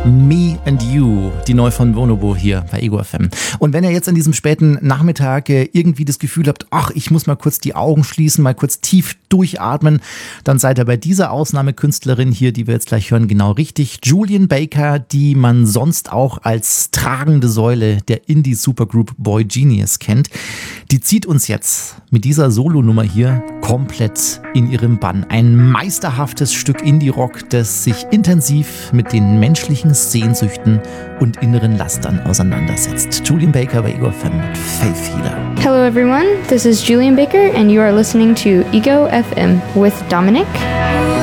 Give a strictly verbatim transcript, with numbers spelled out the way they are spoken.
Me and You, die neu von Bonobo hier bei Ego F M. Und wenn ihr jetzt an diesem späten Nachmittag irgendwie das Gefühl habt, ach, ich muss mal kurz die Augen schließen, mal kurz tief durchatmen, dann seid ihr bei dieser Ausnahmekünstlerin hier, die wir jetzt gleich hören, genau richtig. Julien Baker, die man sonst auch als tragende Säule der Indie-Supergroup Boy Genius kennt, die zieht uns jetzt mit dieser Solonummer hier komplett in ihrem Bann. Ein meisterhaftes Stück Indie-Rock, das sich intensiv mit den menschlichen Sehnsüchten und inneren Lastern auseinandersetzt. Julien Baker bei Ego F M mit Faith Healer. Hello everyone, this is Julien Baker and you are listening to Ego F M with Dominic.